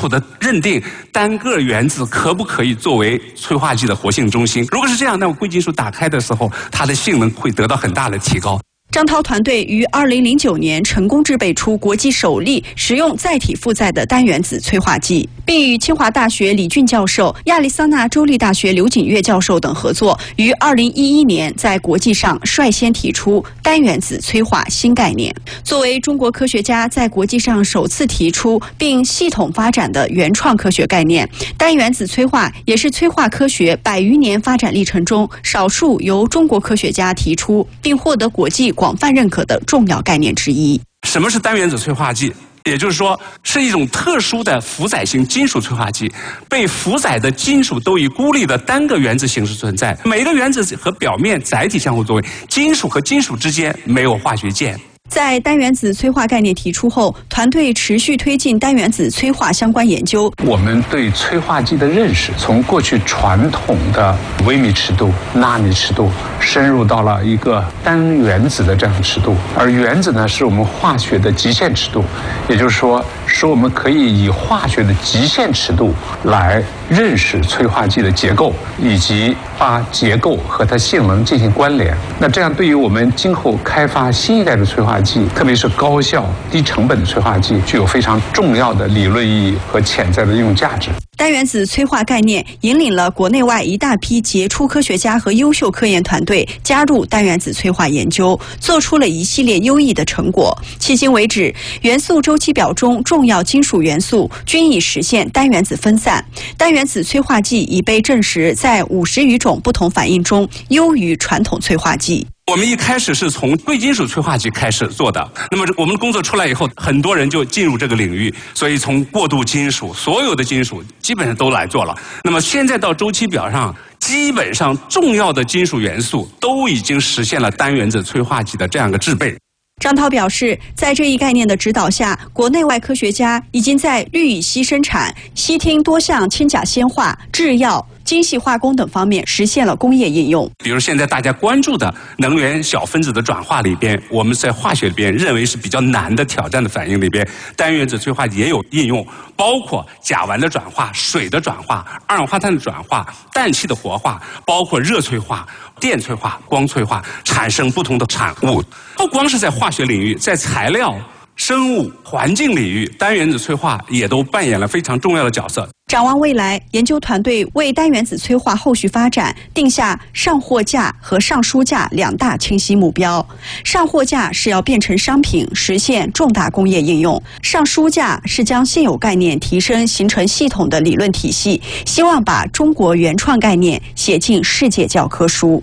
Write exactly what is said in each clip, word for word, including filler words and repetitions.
础的认定单个原子可不可以作为催化剂的活性中心。如果是这样，那么贵金属打开的时候，它的性能会得到很大的提高。 张涛团队于二零零九年成功制备出国际首例使用载体负载的单原子催化剂，并与清华大学李俊教授、亚利桑那州立大学刘景岳教授等合作，于二零一一年在国际上率先提出单原子催化新概念。作为中国科学家在国际上首次提出并系统发展的原创科学概念，单原子催化也是催化科学百余年发展历程中少数由中国科学家提出并获得国际广泛认可的重要概念之一。 什么是单原子催化剂？也就是说，是一种特殊的负载型金属催化剂，被负载的金属都以孤立的单个原子形式存在，每一个原子和表面载体相互作为，金属和金属之间没有化学键。 在单原子催化概念提出后，团队持续推进单原子催化相关研究。 我们对催化剂的认识，从过去传统的微米尺度、纳米尺度，深入到了一个单原子的这样的尺度。而原子呢，是我们化学的极限尺度，也就是说，使我们可以以化学的极限尺度来认识催化剂的结构，以及把结构和它性能进行关联。那这样对于我们今后开发新一代的催化剂，特别是高效低成本的催化剂，具有非常重要的理论意义和潜在的应用价值。 单原子催化概念引领了国内外一大批杰出科学家和优秀科研团队加入单原子催化研究，做出了一系列优异的成果。迄今为止，元素周期表中重要金属元素均已实现单原子分散，单原子催化剂已被证实在五十余种不同反应中优于传统催化剂。 我们一开始是从贵金属催化剂开始做的，那么我们工作出来以后，很多人就进入这个领域，所以从过渡金属，所有的金属基本上都来做了。那么现在到周期表上，基本上重要的金属元素都已经实现了单原子催化剂的这样一个制备。 张涛表示，在这一概念的指导下，国内外科学家已经在氯乙烯生产、烯烃多项氢钾烯化、制药、精细化工等方面实现了工业应用。 比如现在大家关注的能源小分子的转化里边，我们在化学里边认为是比较难的挑战的反应里边，单原子催化也有应用，包括甲烷的转化、水的转化、二氧化碳的转化、氮气的活化，包括热催化、电催化、光催化，产生不同的产物。不光是在化学领域，在材料、生物、环境领域，单原子催化也都扮演了非常重要的角色。 展望未来，研究团队为单原子催化后续发展定下上货架和上书架两大清晰目标。上货架是要变成商品，实现重大工业应用；上书架是将现有概念提升，形成系统的理论体系，希望把中国原创概念写进世界教科书。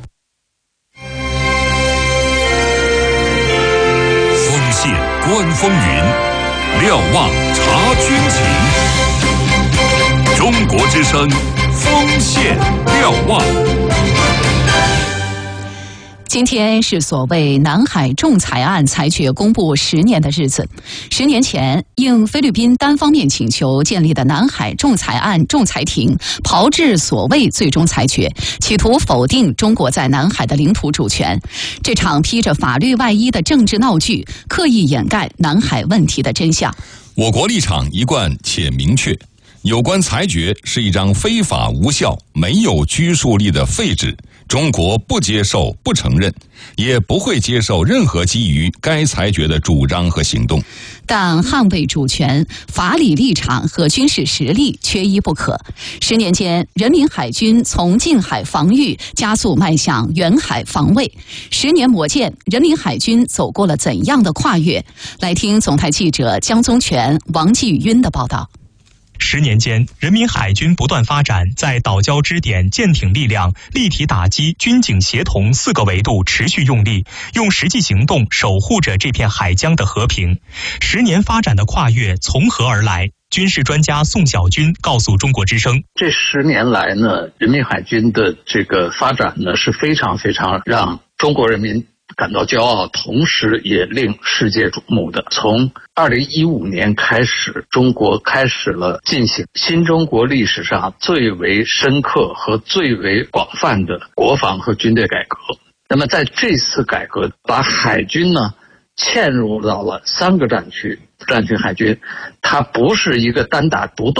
锋线观风云，瞭望察军情。中国之声，锋线瞭望。 今天是所谓南海仲裁案裁决公布十年的日子。十年前，应菲律宾单方面请求建立的南海仲裁案仲裁庭炮制所谓最终裁决，企图否定中国在南海的领土主权。这场披着法律外衣的政治闹剧，刻意掩盖南海问题的真相。 我国立场一贯且明确。有关裁决是一张非法无效、没有拘束力的废纸，中国不接受、不承认，也不会接受任何基于该裁决的主张和行动。 但捍卫主权、法理立场和军事实力缺一不可。十年间，人民海军从近海防御加速迈向远海防卫。十年磨剑，人民海军走过了怎样的跨越？来听总台记者江宗全、王继云的报道。 十年间，人民海军不断发展，在岛礁支点、舰艇力量、立体打击、军警协同四个维度持续用力，用实际行动守护着这片海疆的和平。十年发展的跨越从何而来？军事专家宋晓军告诉中国之声： 这十年来呢，人民海军的这个发展呢是非常非常让中国人民感到骄傲，同时也令世界瞩目的。从二零一五年开始，中国开始了进行新中国历史上最为深刻和最为广泛的国防和军队改革。那么在这次改革，把海军呢嵌入到了三个战区，战区海军它不是一个单打独斗